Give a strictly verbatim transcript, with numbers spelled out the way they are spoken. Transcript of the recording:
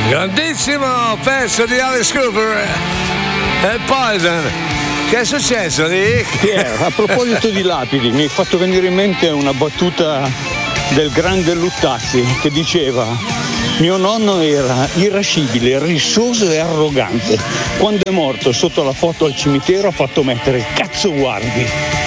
Grandissimo pezzo di Alice Cooper e Poison. Che è successo, Rick? Pier, a proposito di lapidi, mi hai fatto venire in mente una battuta del grande Luttazzi che diceva: mio nonno era irascibile, rissoso e arrogante. Quando è morto sotto la foto al cimitero ha fatto mettere cazzo guardi.